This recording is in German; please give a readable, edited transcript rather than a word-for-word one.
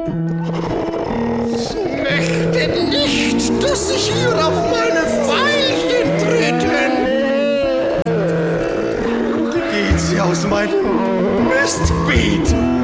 Ich möchte nicht, dass Sie hier auf meine Veilchen treten. Geht sie aus meinem Mistbeet.